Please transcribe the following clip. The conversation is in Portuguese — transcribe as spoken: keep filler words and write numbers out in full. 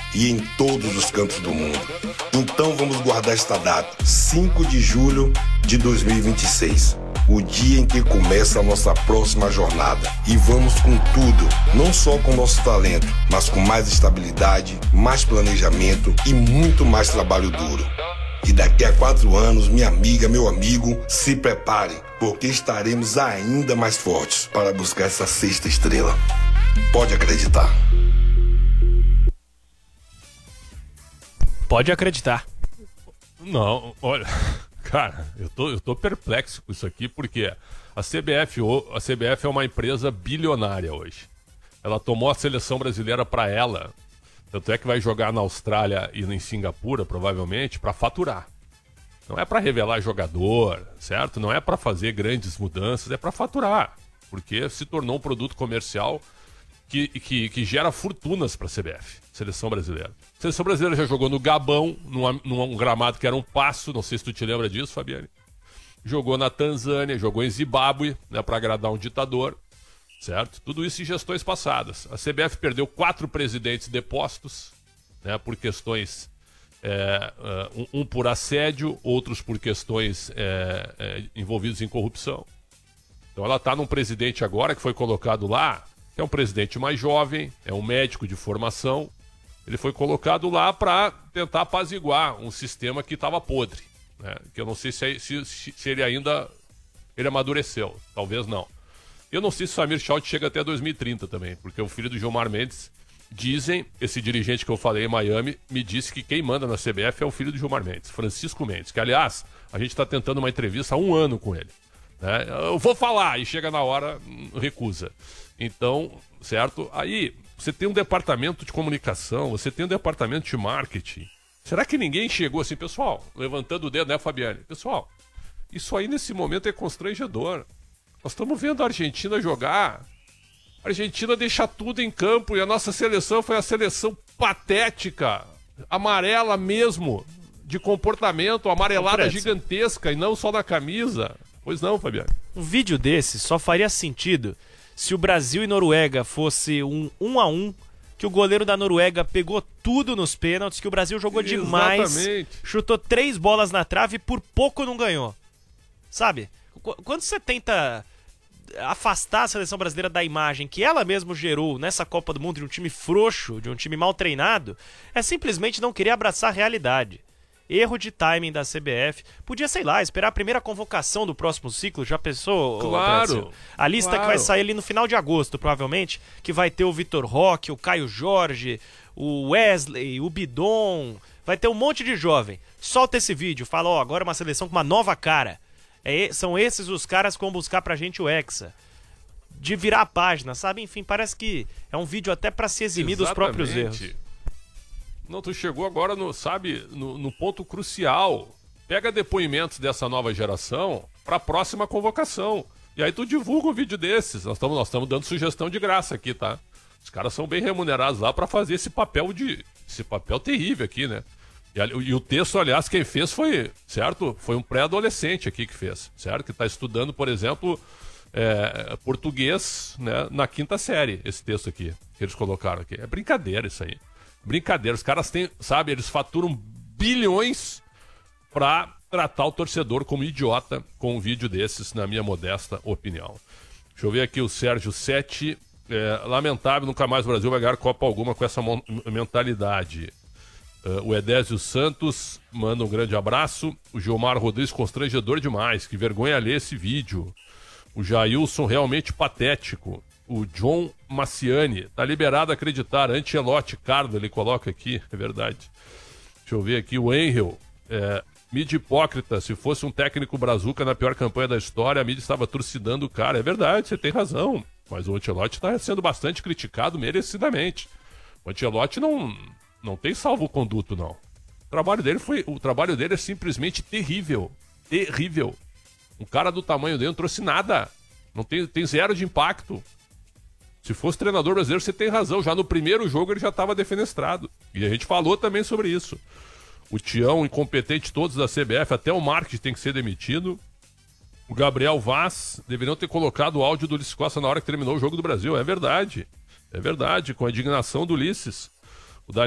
e em todos os cantos do mundo. Então vamos guardar esta data, cinco de julho de dois mil e vinte e seis, o dia em que começa a nossa próxima jornada. E vamos com tudo, não só com nosso talento, mas com mais estabilidade, mais planejamento e muito mais trabalho duro. E daqui a quatro anos, minha amiga, meu amigo, se prepare, porque estaremos ainda mais fortes para buscar essa sexta estrela. Pode acreditar. Pode acreditar. Não, olha, cara, eu tô, eu tô perplexo com isso aqui, porque a C B F, a C B F é uma empresa bilionária hoje. Ela tomou a seleção brasileira para ela. Tanto é que vai jogar na Austrália e em Singapura, provavelmente, para faturar. Não é para revelar jogador, certo? Não é para fazer grandes mudanças, é para faturar. Porque se tornou um produto comercial que, que, que gera fortunas para a C B F, Seleção Brasileira. A Seleção Brasileira já jogou no Gabão, num, num gramado que era um passo, não sei se tu te lembra disso, Fabiane. Jogou na Tanzânia, jogou em Zimbábue, né, para agradar um ditador. Certo? Tudo isso em gestões passadas. A C B F perdeu quatro presidentes depostos, né, por questões, é, uh, um, um por assédio, outros por questões é, é, envolvidos em corrupção. Então ela está num presidente agora que foi colocado lá, que é um presidente mais jovem, é um médico de formação. Ele foi colocado lá para tentar apaziguar um sistema que estava podre, né, que eu não sei se, se, se ele ainda ele amadureceu, talvez não. Eu não sei se o Samir Schaut chega até dois mil e trinta também, porque o filho do Gilmar Mendes, dizem, esse dirigente que eu falei em Miami, me disse que quem manda na C B F é o filho do Gilmar Mendes, Francisco Mendes, que aliás, a gente está tentando uma entrevista há um ano com ele. Né? Eu vou falar, e chega na hora, recusa. Então, certo? Aí, você tem um departamento de comunicação, você tem um departamento de marketing. Será que ninguém chegou assim, pessoal, levantando o dedo, né, Fabiane? Pessoal, isso aí nesse momento é constrangedor. Nós estamos vendo a Argentina jogar. A Argentina deixa tudo em campo e a nossa seleção foi a seleção patética, amarela mesmo, de comportamento, amarelada gigantesca e não só na camisa. Pois não, Fabiano? Um vídeo desse só faria sentido se o Brasil e Noruega fosse um um a um, que o goleiro da Noruega pegou tudo nos pênaltis, que o Brasil jogou demais, exatamente, chutou três bolas na trave e por pouco não ganhou. Sabe? Quando você tenta afastar a seleção brasileira da imagem que ela mesma gerou nessa Copa do Mundo de um time frouxo, de um time mal treinado, é simplesmente não querer abraçar a realidade. Erro de timing da C B F. Podia, sei lá, esperar a primeira convocação do próximo ciclo. Já pensou? Claro. A lista claro. que vai sair ali no final de agosto, provavelmente, que vai ter o Vitor Roque, o Caio Jorge, o Wesley, o Bidon. Vai ter um monte de jovem. Solta esse vídeo, fala, ó, agora é uma seleção com uma nova cara. É, são esses os caras que vão buscar pra gente o Hexa. De virar a página, sabe? Enfim, parece que é um vídeo até pra se eximir exatamente. dos próprios erros. Não, tu chegou agora, no, sabe, no, no ponto crucial. Pega depoimentos dessa nova geração pra próxima convocação. E aí tu divulga um vídeo desses. Nós estamos nós estamos dando sugestão de graça aqui, tá? Os caras são bem remunerados lá pra fazer esse papel de... Esse papel terrível aqui, né? E, e o texto, aliás, quem fez foi, certo? Foi um pré-adolescente aqui que fez, certo? Que está estudando, por exemplo, é, português, né, na quinta série, esse texto aqui, que eles colocaram aqui. É brincadeira isso aí. Brincadeira. Os caras têm, sabe, eles faturam bilhões para tratar o torcedor como idiota com um vídeo desses, na minha modesta opinião. Deixa eu ver aqui o Sérgio Sete. É, lamentável, nunca mais o Brasil vai ganhar Copa alguma com essa mentalidade. Uh, o Edésio Santos manda um grande abraço. O Gilmar Rodrigues, constrangedor demais. Que vergonha ler esse vídeo. O Jailson, realmente patético. O John Maciani, tá liberado a acreditar. Ancelotti, Carlos, ele coloca aqui, é verdade. Deixa eu ver aqui. O Angel, é, mídia hipócrita. Se fosse um técnico brazuca na pior campanha da história, a mídia estava trucidando o cara. É verdade, você tem razão. Mas o Ancelotti está sendo bastante criticado merecidamente. O Ancelotti não... Não tem salvo-conduto, não. O trabalho dele foi, o trabalho dele é simplesmente terrível. Terrível. Um cara do tamanho dele não trouxe nada. Não tem, tem zero de impacto. Se fosse treinador brasileiro, você tem razão. Já no primeiro jogo ele já estava defenestrado. E a gente falou também sobre isso. O Tião, incompetente todos da C B F, até o marketing tem que ser demitido. O Gabriel Vaz, deveriam ter colocado o áudio do Ulisses Costa na hora que terminou o jogo do Brasil. É verdade. É verdade, com a indignação do Ulisses.